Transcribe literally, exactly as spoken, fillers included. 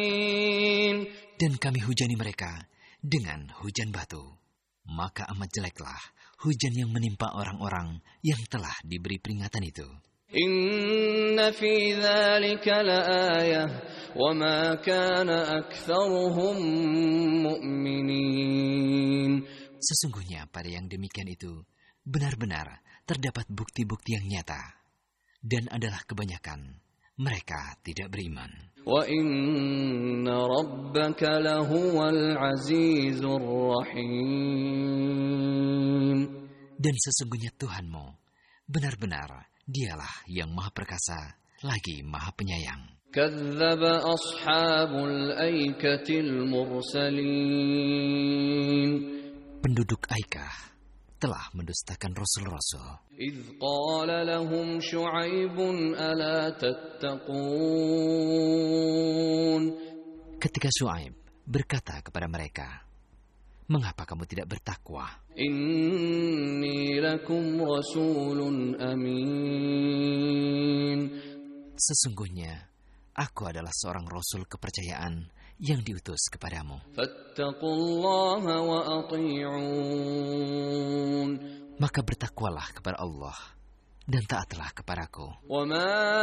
Dan kami hujani mereka dengan hujan batu. Maka amat jeleklah hujan yang menimpa orang-orang yang telah diberi peringatan itu. Inna fi dzalika laayah wa ma kana aktsaruhum mu'minin. Sesungguhnya pada yang demikian itu benar-benar terdapat bukti-bukti yang nyata, dan adalah kebanyakan mereka tidak beriman. Wa inna rabbaka lahuwal azizur rahim. Dan sesungguhnya Tuhanmu benar-benar dialah yang maha perkasa lagi maha penyayang. Kadzdzaba ashabul aikatil mursalin. Penduduk Aikah telah mendustakan rasul-rasul. إِذْ قَالَ لَهُمْ شُعَيْبٌ أَلَا تَتَّقُونَ. Ketika Syuaib berkata kepada mereka, "Mengapa kamu tidak bertakwa? إِنِّي لَكُمْ رَسُولٌ أَمِينٌ. Sesungguhnya aku adalah seorang rasul kepercayaan yang diutus kepadamu. فَاتَّقُوا اللَّهَ وَأَطِيعُونِ. Maka bertakwalah kepada Allah dan taatlah kepadaku." وَمَا